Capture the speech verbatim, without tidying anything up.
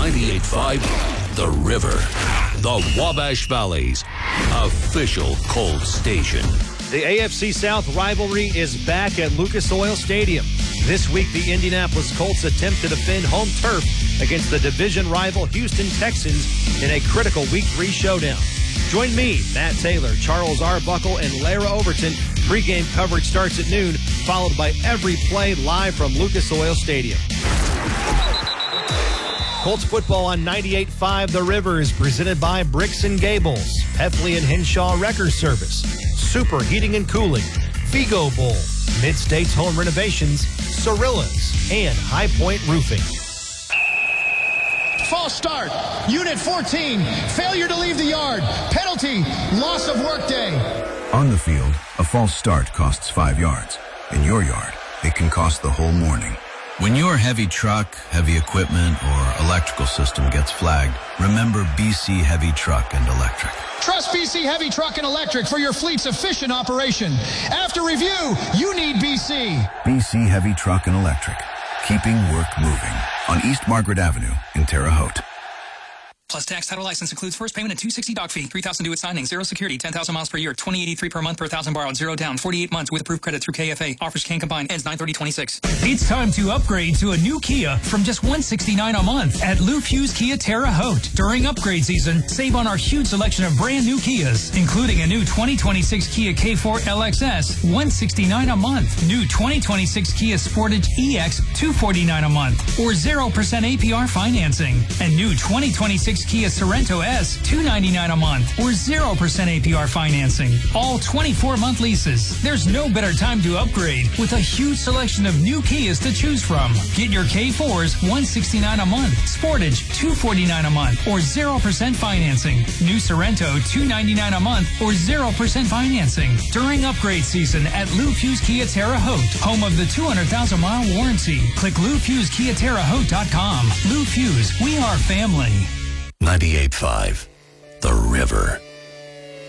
ninety-eight point five The River, the Wabash Valley's official Colts station. The A F C South rivalry is back at Lucas Oil Stadium. This week, the Indianapolis Colts attempt to defend home turf against the division rival Houston Texans in a critical Week three showdown. Join me, Matt Taylor, Charles Arbuckle, and Lara Overton. Pre-game coverage starts at noon, followed by every play live from Lucas Oil Stadium. Colts football on ninety-eight point five The River is presented by Bricks and Gables, Heffley and Henshaw Wrecker Service, Super Heating and Cooling, Vigo Bowl, Mid-States Home Renovations, Cirillas, and High Point Roofing. False start. Unit fourteen. Failure to leave the yard. Penalty. Loss of workday. On the field, a false start costs five yards. In your yard, it can cost the whole morning. When your heavy truck, heavy equipment, or electrical system gets flagged, remember B C Heavy Truck and Electric. Trust B C Heavy Truck and Electric for your fleet's efficient operation. After review, you need B C. B C Heavy Truck and Electric. Keeping work moving. On East Margaret Avenue in Terre Haute. Plus tax. Title license includes first payment and two hundred sixty dollars doc fee, three thousand dollars due at signing, zero security, ten thousand miles per year, twenty eighty-three per month per thousand borrowed, zero down, forty-eight months with approved credit through K F A. Offers can combine, ends nine thirty twenty-six. It's time to upgrade to a new Kia from just one hundred sixty-nine dollars a month at Lou Hughes Kia Terre Haute. During upgrade season, save on our huge selection of brand new Kias, including a new twenty twenty-six Kia K four L X S, one hundred sixty-nine dollars a month. New twenty twenty-six Kia Sportage E X, two hundred forty-nine dollars a month, or zero percent A P R financing. And new twenty twenty-six Kia Sorento S, two hundred ninety-nine dollars a month, or zero percent A P R financing. All twenty-four month leases. There's no better time to upgrade with a huge selection of new Kias to choose from. Get your K fours, one hundred sixty-nine dollars a month, Sportage, two hundred forty-nine dollars a month, or zero percent financing. New Sorento, two hundred ninety-nine dollars a month, or zero percent financing. During upgrade season at Lou Hughes Kia Terre Haute, home of the two hundred thousand mile warranty. Click Lou Hughes Kia Terre Haute dot com. Lou Hughes, we are family. ninety-eight point five The River.